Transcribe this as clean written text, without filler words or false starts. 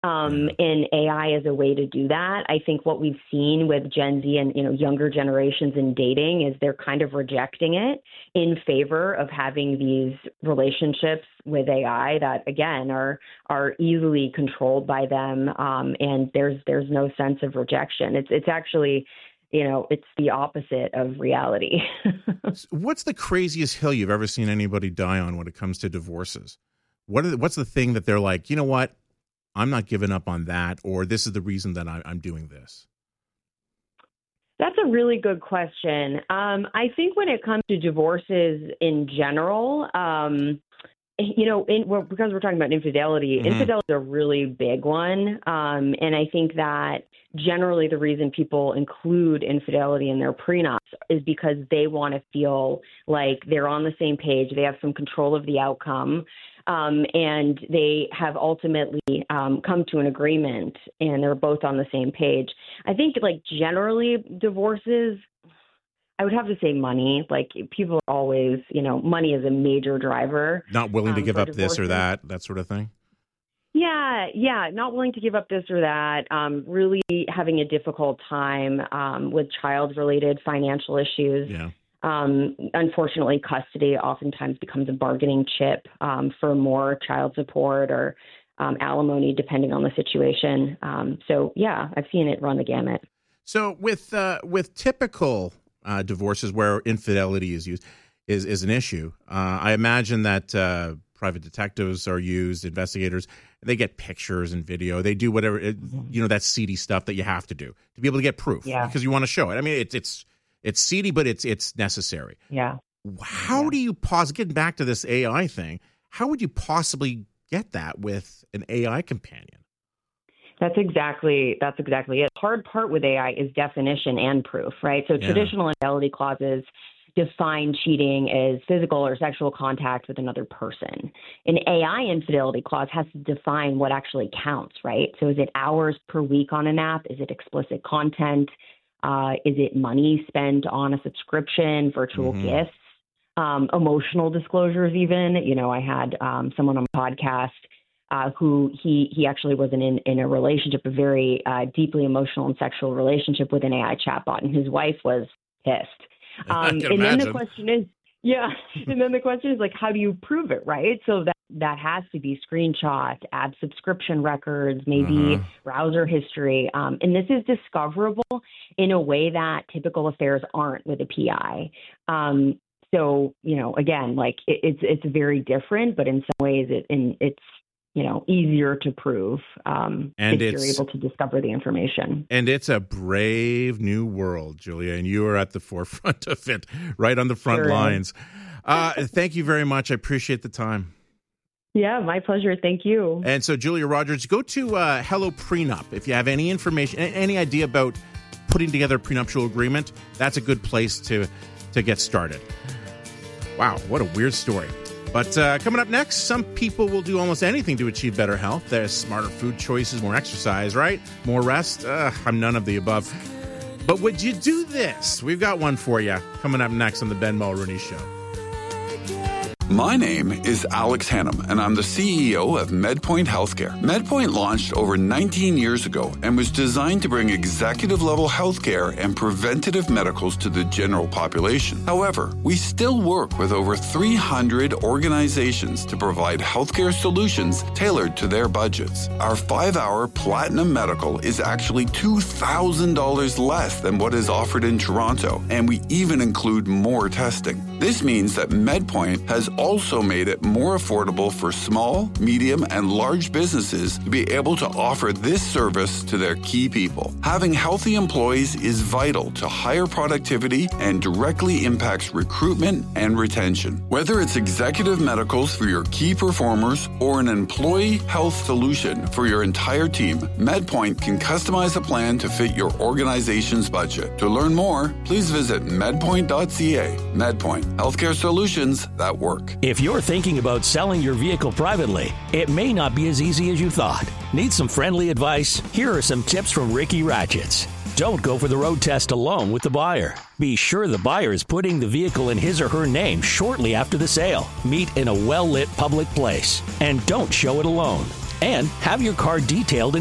And AI is a way to do that. I think what we've seen with Gen Z and younger generations in dating is they're kind of rejecting it in favor of having these relationships with AI that again are easily controlled by them, and there's no sense of rejection. It's actually it's the opposite of reality. What's the craziest hill you've ever seen anybody die on when it comes to divorces? What's the thing that they're like, you know what? I'm not giving up on that, or this is the reason that I'm doing this? That's a really good question. I think when it comes to divorces in general, because we're talking about infidelity, infidelity is a really big one. And I think that generally the reason people include infidelity in their prenups is because they want to feel like they're on the same page, they have some control of the outcome. And they have ultimately come to an agreement and they're both on the same page. I think generally divorces, I would have to say money. People are always, money is a major driver. Not willing to give up divorces. This or that sort of thing? Yeah. Not willing to give up this or that. Really having a difficult time with child-related financial issues. Yeah. Unfortunately, custody oftentimes becomes a bargaining chip for more child support or alimony, depending on the situation. I've seen it run the gamut. So with typical divorces where infidelity is used is an issue, I imagine that private detectives are used, investigators. They get pictures and video. They do whatever that seedy stuff that you have to do to be able to get proof because you want to show it. I mean, it's seedy, but it's necessary. Yeah. How do you getting back to this AI thing, how would you possibly get that with an AI companion? That's exactly it. Hard part with AI is definition and proof, right? So traditional infidelity clauses define cheating as physical or sexual contact with another person. An AI infidelity clause has to define what actually counts, right? So is it hours per week on an app? Is it explicit content? Is it money spent on a subscription, virtual gifts, emotional disclosures even? I had someone on my podcast who he actually was in a relationship, a very deeply emotional and sexual relationship with an AI chatbot, and his wife was pissed. And then the question is, how do you prove it, right? So that has to be screenshots, add subscription records, maybe browser history. And this is discoverable in a way that typical affairs aren't with a PI. So, again, it's very different, but in some ways it's easier to prove if you're able to discover the information. And it's a brave new world, Julia, and you are at the forefront of it, right on the front lines. Thank you very much. I appreciate the time. Yeah, my pleasure. Thank you. And so, Julia Rogers, go to Hello Prenup. If you have any information, any idea about putting together a prenuptial agreement, that's a good place to get started. Wow, what a weird story. But coming up next, some people will do almost anything to achieve better health. There's smarter food choices, more exercise, right? More rest? I'm none of the above. But would you do this? We've got one for you coming up next on the Ben Mulroney Show. My name is Alex Hannum, and I'm the CEO of MedPoint Healthcare. MedPoint launched over 19 years ago and was designed to bring executive-level healthcare and preventative medicals to the general population. However, we still work with over 300 organizations to provide healthcare solutions tailored to their budgets. Our 5-hour Platinum Medical is actually $2,000 less than what is offered in Toronto, and we even include more testing. This means that MedPoint has also made it more affordable for small, medium, and large businesses to be able to offer this service to their key people. Having healthy employees is vital to higher productivity and directly impacts recruitment and retention. Whether it's executive medicals for your key performers or an employee health solution for your entire team, MedPoint can customize a plan to fit your organization's budget. To learn more, please visit medpoint.ca. MedPoint, healthcare solutions that work. If you're thinking about selling your vehicle privately, it may not be as easy as you thought. Need some friendly advice? Here are some tips from Ricky Ratchets. Don't go for the road test alone with the buyer. Be sure the buyer is putting the vehicle in his or her name shortly after the sale. Meet in a well-lit public place. And don't show it alone. and have your car detailed